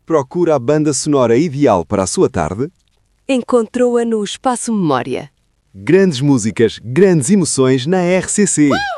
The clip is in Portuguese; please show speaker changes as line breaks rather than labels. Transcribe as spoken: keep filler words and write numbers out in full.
Procura a banda sonora ideal para a sua tarde?
Encontrou-a no Espaço Memória.
Grandes músicas, grandes emoções na R C C.